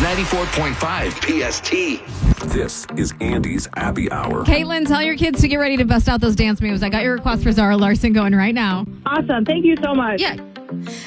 94.5 PST. This is Andy's Happy Hour. Caitlin, tell your kids to get ready to bust out those dance moves. I got your request for Zara Larson going right now. Awesome. Thank you so much. Yeah.